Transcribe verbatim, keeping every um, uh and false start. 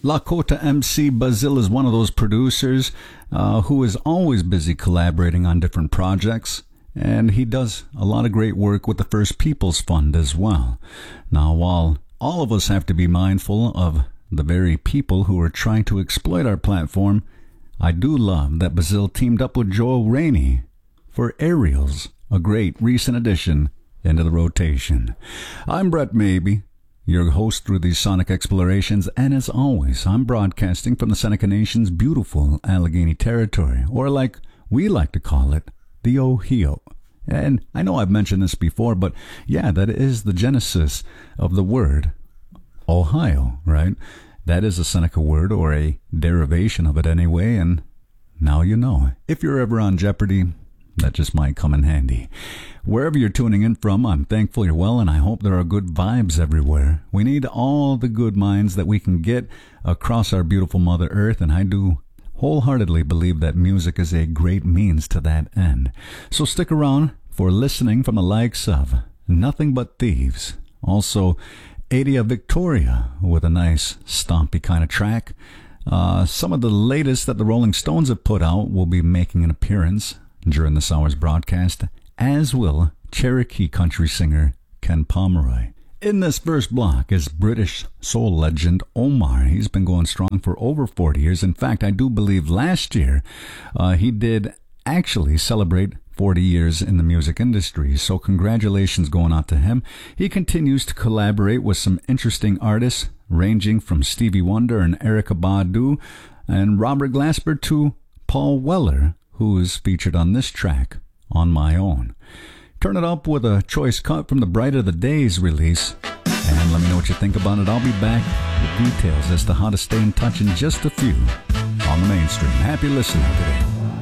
Lakota M C Bazil is one of those producers uh, who is always busy collaborating on different projects, and he does a lot of great work with the First Peoples Fund as well. Now, while all of us have to be mindful of the very people who are trying to exploit our platform, I do love that Bazil teamed up with Joel Rainey for Aerials, a great recent addition into the rotation. I'm Brett Maybe, your host through these sonic explorations, and as always, I'm broadcasting from the Seneca Nation's beautiful Allegheny territory, or like we like to call it, the Ohio. And I know I've mentioned this before, but yeah, that is the genesis of the word Ohio, right? That is a Seneca word, or a derivation of it anyway, and now you know. If you're ever on Jeopardy, that just might come in handy. Wherever you're tuning in from, I'm thankful you're well, and I hope there are good vibes everywhere. We need all the good minds that we can get across our beautiful Mother Earth, and I do wholeheartedly believe that music is a great means to that end. So stick around for listening from the likes of Nothing But Thieves, also Adia Victoria with a nice stompy kind of track. Uh, some of the latest that the Rolling Stones have put out will be making an appearance during this hour's broadcast, as will Cherokee country singer Ken Pomeroy. In this first block is British soul legend Omar. He's been going strong for over forty years. In fact, I do believe last year uh, he did actually celebrate forty years in the music industry, so congratulations going out to him. He continues to collaborate with some interesting artists, ranging from Stevie Wonder and Erykah Badu and Robert Glasper to Paul Weller, who is featured on this track, On My Own. Turn it up with a choice cut from the Brighter the Days release, and let me know what you think about it. I'll be back with details as to how to stay in touch in just a few on the mainstream. Happy listening today.